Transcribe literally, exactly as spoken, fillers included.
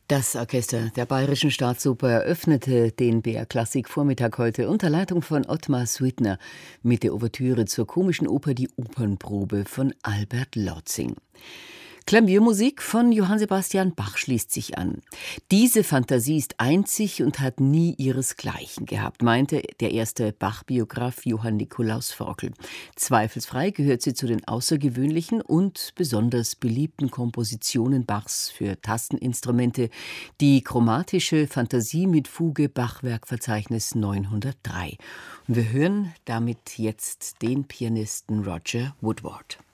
Das Orchester der Bayerischen Staatsoper eröffnete den B R-Klassik-Vormittag heute unter Leitung von Ottmar Suitner mit der Ouvertüre zur komischen Oper Die Opernprobe von Albert Lotzing. Klaviermusik von Johann Sebastian Bach schließt sich an. Diese Fantasie ist einzig und hat nie ihresgleichen gehabt, meinte der erste Bach-Biograf Johann Nikolaus Forkel. Zweifelsfrei gehört sie zu den außergewöhnlichen und besonders beliebten Kompositionen Bachs für Tasteninstrumente, die chromatische Fantasie mit Fuge Bachwerkverzeichnis neunhundertdrei. Und wir hören damit jetzt den Pianisten Roger Woodward.